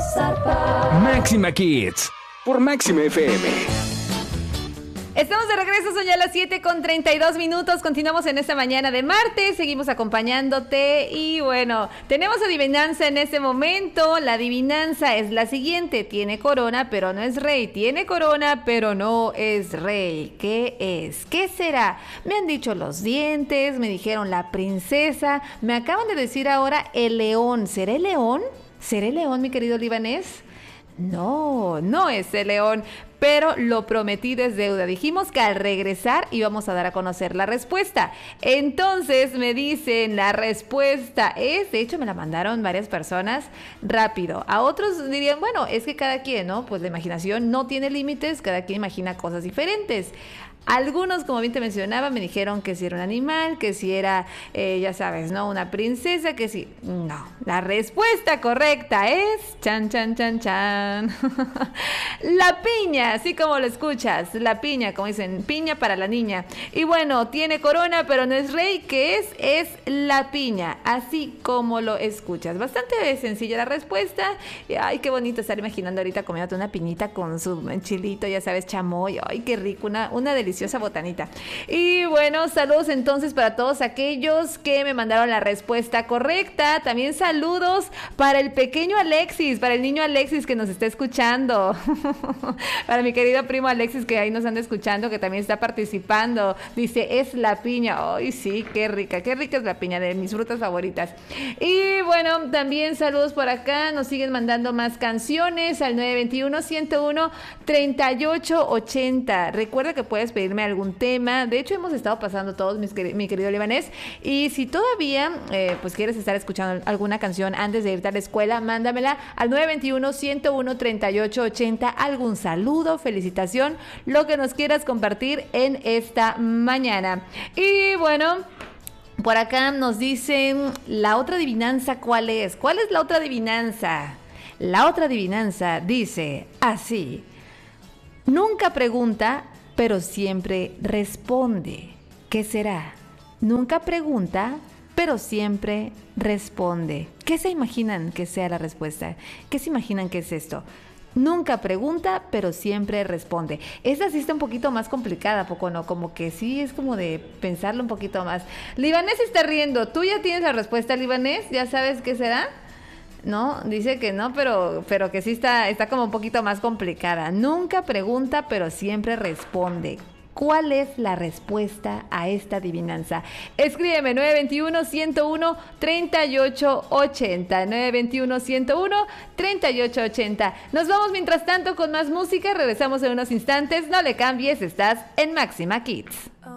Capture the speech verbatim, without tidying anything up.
Máxima Kids por Máxima F M. Estamos de regreso, son ya las siete con treinta y dos minutos. Continuamos en esta mañana de martes, seguimos acompañándote. Y bueno, tenemos adivinanza en este momento. La adivinanza es la siguiente: tiene corona, pero no es rey. Tiene corona, pero no es rey. ¿Qué es? ¿Qué será? Me han dicho los dientes, me dijeron la princesa, me acaban de decir ahora el león. ¿Será el león? ¿Será el león, mi querido libanés? No, no es el león, pero lo prometido es deuda. Dijimos que al regresar íbamos a dar a conocer la respuesta. Entonces me dicen, la respuesta es, de hecho me la mandaron varias personas rápido. A otros dirían, bueno, es que cada quien, ¿no? Pues la imaginación no tiene límites, cada quien imagina cosas diferentes. Algunos, como bien te mencionaba, me dijeron que si era un animal, que si era, eh, ya sabes, ¿no? Una princesa, que si... No, la respuesta correcta es... Chan, chan, chan, chan. La piña, así como lo escuchas. La piña, como dicen, piña para la niña. Y bueno, tiene corona, pero no es rey. ¿Qué es? Es la piña, así como lo escuchas. Bastante sencilla la respuesta. Y, ay, qué bonito estar imaginando ahorita comiéndote una piñita con su chilito, ya sabes, chamoy. Ay, qué rico, una, una deliciosa botanita. Y bueno, saludos entonces para todos aquellos que me mandaron la respuesta correcta. También saludos para el pequeño Alexis, para el niño Alexis que nos está escuchando. Para mi querido primo Alexis que ahí nos anda escuchando, que también está participando. Dice, es la piña. Ay, sí, qué rica, qué rica es la piña, de mis frutas favoritas. Y bueno, también saludos por acá. Nos siguen mandando más canciones al nueve veintiuno, ciento uno, treinta y ocho ochenta. Recuerda que puedes pedir algún tema. De hecho, hemos estado pasando todos, mis, mi querido libanés. Y si todavía eh, pues quieres estar escuchando alguna canción antes de irte a la escuela, mándamela al nueve veintiuno, ciento uno, treinta y ocho ochenta. Algún saludo, felicitación, lo que nos quieras compartir en esta mañana. Y bueno, por acá nos dicen la otra adivinanza. ¿Cuál es? ¿Cuál es la otra adivinanza? La otra adivinanza dice así: nunca pregunta, pero siempre responde. ¿Qué será? Nunca pregunta, pero siempre responde. ¿Qué se imaginan que sea la respuesta? ¿Qué se imaginan que es esto? Nunca pregunta, pero siempre responde. Esa sí está un poquito más complicada, ¿poco no? Como que sí es como de pensarlo un poquito más. Libanés está riendo. ¿Tú ya tienes la respuesta, Libanés? ¿Ya sabes qué será? No, dice que no, pero, pero que sí está, está como un poquito más complicada. Nunca pregunta, pero siempre responde. ¿Cuál es la respuesta a esta adivinanza? Escríbeme nueve veintiuno, ciento uno, treinta y ocho ochenta. nueve veintiuno, ciento uno, treinta y ocho ochenta. Nos vamos mientras tanto con más música. Regresamos en unos instantes. No le cambies, estás en Máxima Kids.